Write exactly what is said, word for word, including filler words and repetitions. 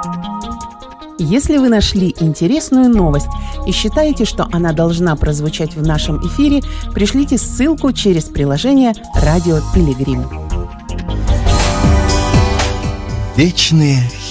Если вы нашли интересную новость и считаете, что она должна прозвучать в нашем эфире, пришлите ссылку через приложение «Радио Пилигрим». Вечные